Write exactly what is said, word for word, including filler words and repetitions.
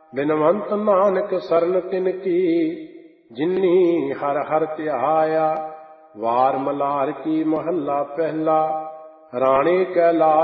ਬਿਨਵੰਤ ਨਾਨਕ ਸਰਨ ਤਿਨ ਕੀ, ਜਿਨੀ ਹਰ ਹਰ ਧਿਆਇਆ। ਵਾਰ ਮਲਾਰ ਕੀ ਮਹੱਲਾ ਪਹਿਲਾ, ਰਾਣੇ ਕੈਲਾਸ਼